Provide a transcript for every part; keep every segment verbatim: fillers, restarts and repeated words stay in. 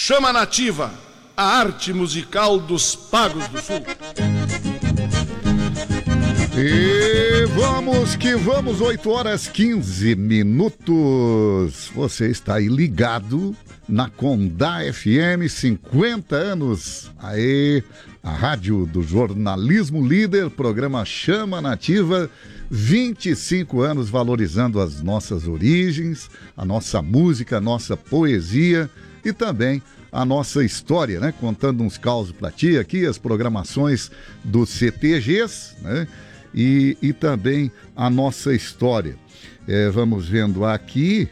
Chama Nativa, a arte musical dos Pagos do Sul. E vamos que vamos, oito horas quinze minutos. Você está aí ligado na Condá F M, cinquenta anos. Aê, a rádio do jornalismo líder, programa Chama Nativa, vinte e cinco anos valorizando as nossas origens, a nossa música, a nossa poesia e também a nossa história, né? Contando uns causos para ti aqui, as programações dos C T Gs, né? E, e também a nossa história. É, vamos vendo aqui,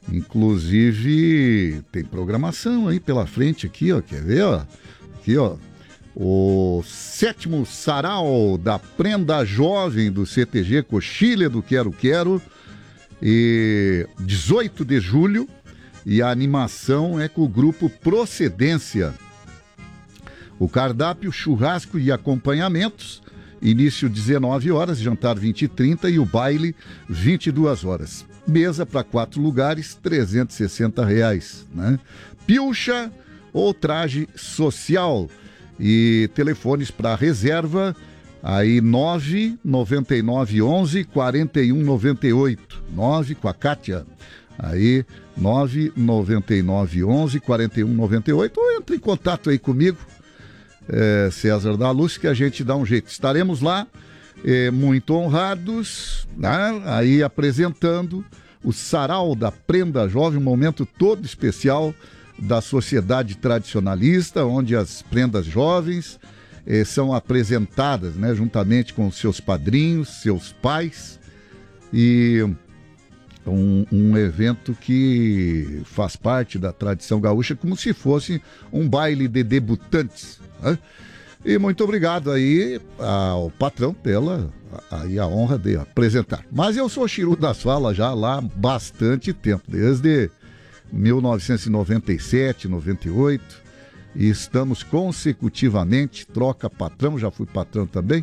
inclusive tem programação aí pela frente aqui, ó, quer ver, ó? Aqui, ó, o sétimo sarau da Prenda Jovem do C T G Coxilha do Quero Quero, e dezoito de julho, e a animação é com o grupo Procedência. O cardápio, churrasco e acompanhamentos, início dezenove horas, jantar vinte e trinta e o baile vinte e duas horas. Mesa para quatro lugares, trezentos e sessenta reais, né? Pilcha ou traje social. E telefones para reserva, aí nove nove nove onze quarenta e um noventa e oito. nove com a Kátia. Aí nove nove nove onze quarenta e um noventa e oito. Ou entre em contato aí comigo, É, César da Luz, que a gente dá um jeito. Estaremos lá, é, muito honrados, né? Aí apresentando o sarau da Prenda Jovem, um momento todo especial da sociedade tradicionalista, onde as prendas jovens é, são apresentadas, né, juntamente com seus padrinhos, seus pais, e um, um evento que faz parte da tradição gaúcha, como se fosse um baile de debutantes. E muito obrigado aí ao patrão pela aí a honra de apresentar. Mas eu sou Chiru das Falas já lá há bastante tempo, desde mil novecentos e noventa e sete, noventa e oito, e estamos consecutivamente, troca patrão, já fui patrão também,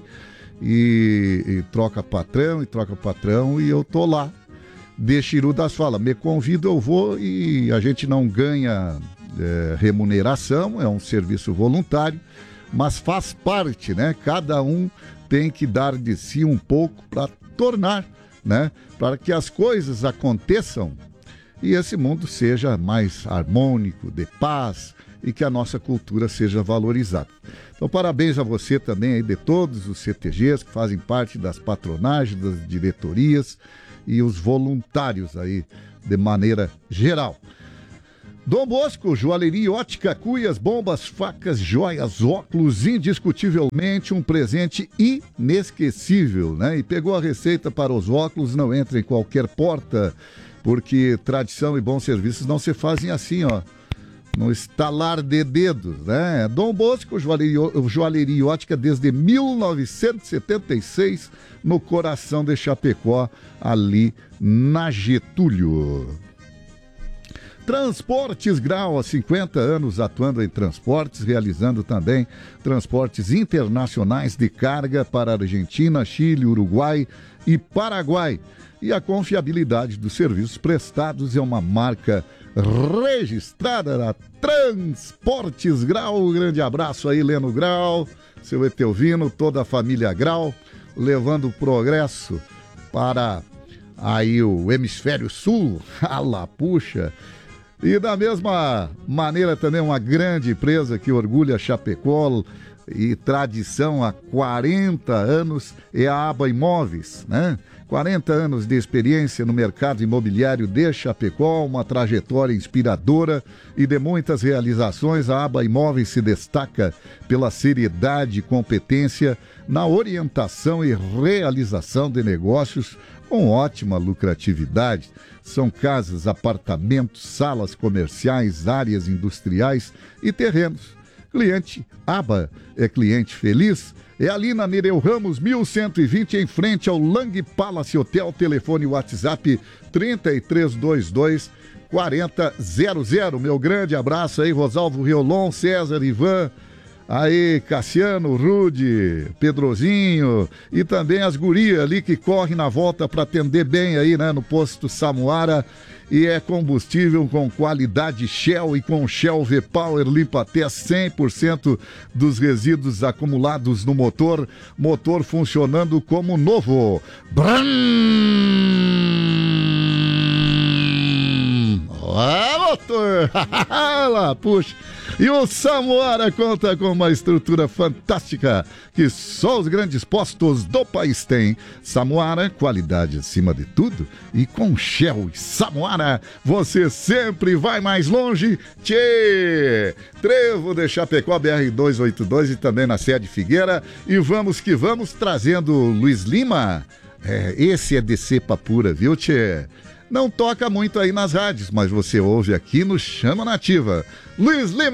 e, e troca patrão, e troca patrão, e eu tô lá, de Chiru das Falas. Me convida, eu vou, e a gente não ganha É, remuneração, é um serviço voluntário, mas faz parte, né? Cada um tem que dar de si um pouco para tornar, né? Para que as coisas aconteçam e esse mundo seja mais harmônico, de paz, e que a nossa cultura seja valorizada. Então, parabéns a você também aí de todos os C T Gs que fazem parte das patronagens, das diretorias e os voluntários aí de maneira geral. Dom Bosco, joalheria, ótica, cuias, bombas, facas, joias, óculos, indiscutivelmente um presente inesquecível, né? E pegou a receita para os óculos, não entra em qualquer porta, porque tradição e bons serviços não se fazem assim, ó, no estalar de dedos, né? Dom Bosco, joalheria, joalheria e ótica desde mil novecentos e setenta e seis, no coração de Chapecó, ali na Getúlio. Transportes Grau, há cinquenta anos atuando em transportes, realizando também transportes internacionais de carga para Argentina, Chile, Uruguai e Paraguai. E a confiabilidade dos serviços prestados é uma marca registrada na Transportes Grau. Um grande abraço aí, Leno Grau, seu Etelvino, toda a família Grau, levando o progresso para aí o hemisfério sul. Ala, puxa! E da mesma maneira também uma grande empresa que orgulha Chapecó e tradição há quarenta anos é a Aba Imóveis, né? quarenta anos de experiência no mercado imobiliário de Chapecó, uma trajetória inspiradora e de muitas realizações. A Aba Imóveis se destaca pela seriedade e competência na orientação e realização de negócios com ótima lucratividade. São casas, apartamentos, salas comerciais, áreas industriais e terrenos. Cliente Aba é cliente feliz. É ali na Nereu Ramos, mil cento e vinte, em frente ao Lang Palace Hotel. Telefone WhatsApp trinta e três vinte e dois quarenta zero zero. Meu grande abraço aí, Rosalvo Riolon, César, Ivan, aí Cassiano, Rude, Pedrozinho e também as gurias ali que correm na volta para atender bem aí, né, no posto Samuara. e é combustível com qualidade Shell e com Shell V-Power limpa até cem por cento dos resíduos acumulados no motor, motor funcionando como novo. Bram! Ah, motor! Lá, puxa! E o Samuara conta com uma estrutura fantástica que só os grandes postos do país têm. Samuara, qualidade acima de tudo. E com Shell e Samuara, você sempre vai mais longe. Tchê! Trevo de Chapecó, B R duzentos e oitenta e dois e também na sede Figueira. E vamos que vamos, trazendo Luiz Lima. É, esse é de cepa pura, viu, tchê? Não toca muito aí nas rádios, mas você ouve aqui no Chama Nativa. Luiz Lima.